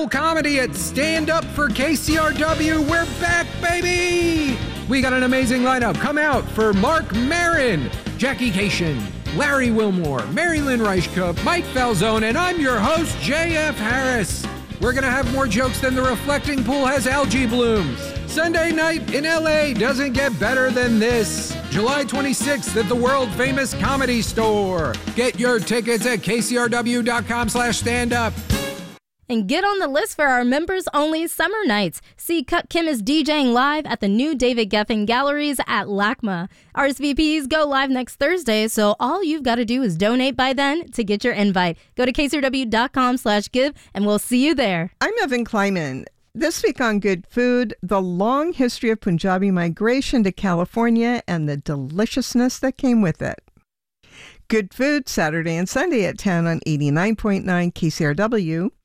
Comedy at Stand Up for KCRW. We're back, baby! We got an amazing lineup. Come out for Mark Maron, Jackie Cation, Larry Wilmore, Mary Lynn Reichkup, Mike Falzone, and I'm your host, JF Harris. We're gonna have more jokes than the reflecting pool has algae blooms. Sunday night in LA doesn't get better than this. July 26th at the world-famous Comedy Store. Get your tickets at kcrw.com/standup. And get on the list for our members-only summer nights. See Cut Kim is DJing live at the new David Geffen Galleries at LACMA. RSVPs go live next Thursday, so all you've got to do is donate by then to get your invite. Go to kcrw.com/give, and we'll see you there. I'm Evan Kleiman. This week on Good Food, the long history of Punjabi migration to California and the deliciousness that came with it. Good Food, Saturday and Sunday at 10 on 89.9 KCRW.